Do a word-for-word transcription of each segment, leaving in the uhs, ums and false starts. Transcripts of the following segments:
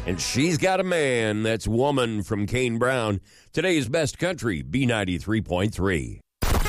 And She's Got a Man. That's Woman from Kane Brown. Today's best country, B ninety-three point three.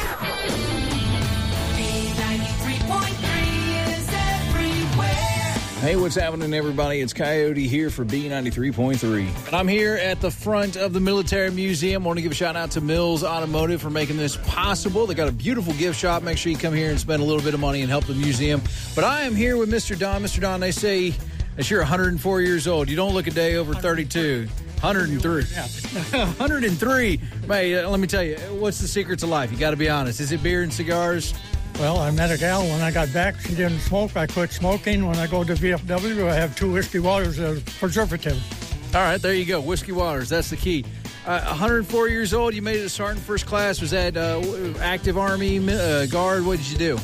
Hey, what's happening, everybody? It's Coyote here for B ninety-three point three. And I'm here at the front of the Military Museum. I want to give a shout out to Mills Automotive for making this possible. They got a beautiful gift shop. Make sure you come here and spend a little bit of money and help the museum. But I am here with Mister Don. Mister Don, they say that you're one hundred four years old. You don't look a day over thirty-two. one hundred three. one hundred three. Hey, uh, let me tell you, what's the secret to life? You got to be honest. Is it beer and cigars? Well, I met a gal when I got back. She didn't smoke. I quit smoking. When I go to V F W, I have two whiskey waters as preservative. All right, there you go. Whiskey waters. That's the key. Uh, one hundred four years old. You made it to sergeant first class. Was that uh, active Army, uh, Guard? What did you do?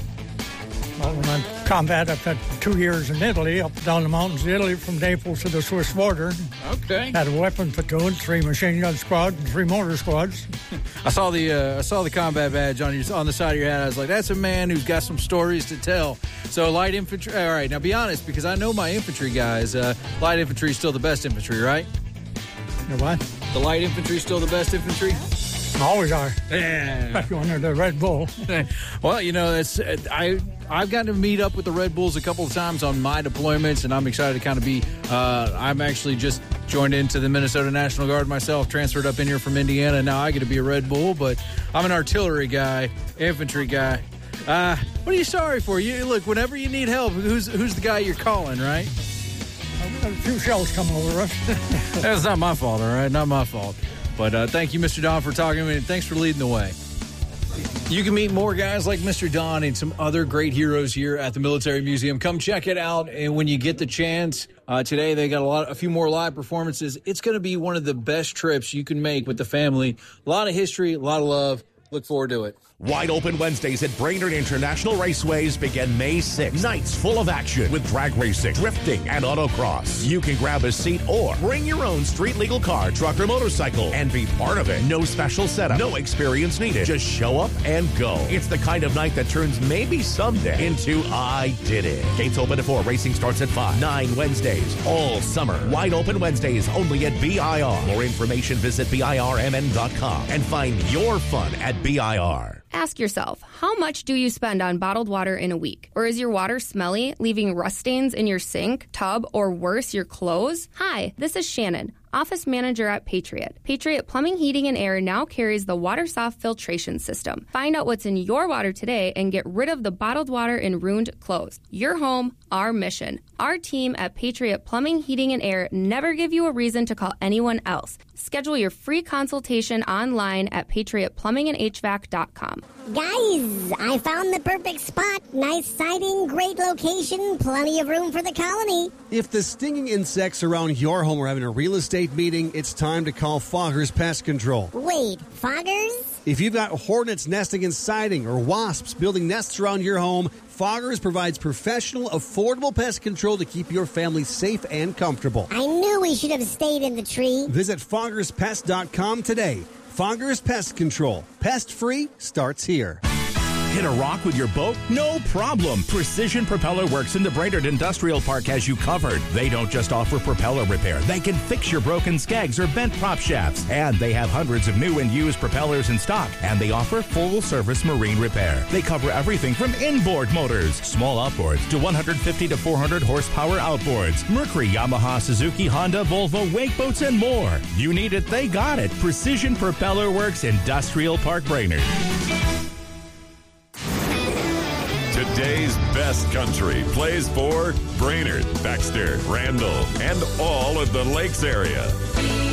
Well, when I'm in combat, I've had two years in Italy, up down the mountains of Italy from Naples to the Swiss border. Okay. Had a weapon platoon, three machine gun squads, and three motor squads. I saw the uh, I saw the combat badge on your on the side of your hat. I was like, that's a man who's got some stories to tell. So light infantry. All right, now be honest, because I know my infantry guys. Uh, light infantry is still the best infantry, right? You know what? The light infantry is still the best infantry. Always are. Yeah. Especially when they're the Red Bull. Well, you know, it's I I've gotten to meet up with the Red Bulls a couple of times on my deployments, and I'm excited to kind of be. Uh, I'm actually just joined into the Minnesota National Guard myself, transferred up in here from Indiana. Now I get to be a Red Bull, but I'm an artillery guy, infantry guy. Uh, what are you sorry for? You look, whenever you need help, who's who's the guy you're calling, right? We've got a few shells coming over us. That's not my fault, all right? Not my fault. But uh, thank you, Mister Don, for talking to me, and thanks for leading the way. You can meet more guys like Mister Don and some other great heroes here at the Military Museum. Come check it out, and when you get the chance, uh, today they got a lot, a few more live performances. It's going to be one of the best trips you can make with the family. A lot of history, a lot of love. Look forward to it. Wide Open Wednesdays at Brainerd International Raceways begin May sixth. Nights full of action with drag racing, drifting, and autocross. You can grab a seat or bring your own street legal car, truck, or motorcycle and be part of it. No special setup, no experience needed. Just show up and go. It's the kind of night that turns maybe someday into I did it. Gates open at four. Racing starts at five. Nine Wednesdays all summer. Wide Open Wednesdays only at B I R. More information, visit B I R M N dot com and find your fun at B I R. Ask yourself, how much do you spend on bottled water in a week? Or is your water smelly, leaving rust stains in your sink, tub, or worse, your clothes? Hi, this is Shannon, office manager at Patriot. Patriot Plumbing, Heating, and Air now carries the WaterSoft filtration system. Find out what's in your water today and get rid of the bottled water and ruined clothes. Your home, our mission. Our team at Patriot Plumbing, Heating, and Air never give you a reason to call anyone else. Schedule your free consultation online at patriot plumbing and h v a c dot com. Guys, I found the perfect spot. Nice siding, great location, plenty of room for the colony. If the stinging insects around your home are having a real estate meeting, it's time to call Foggers Pest Control. Wait, Foggers? If you've got hornets nesting in siding or wasps building nests around your home, Foggers provides professional, affordable pest control to keep your family safe and comfortable. I knew we should have stayed in the tree. Visit foggers pest dot com today. Foggers Pest Control. Pest free starts here. Hit a rock with your boat? No problem. Precision Propeller Works in the Brainerd Industrial Park has you covered. They don't just offer propeller repair. They can fix your broken scags or bent prop shafts. And they have hundreds of new and used propellers in stock. And they offer full-service marine repair. They cover everything from inboard motors, small outboards, to one hundred fifty to four hundred horsepower outboards. Mercury, Yamaha, Suzuki, Honda, Volvo, wake boats, and more. You need it, they got it. Precision Propeller Works, Industrial Park, Brainerd. Today's best country plays for Brainerd, Baxter, Randall, and all of the Lakes area.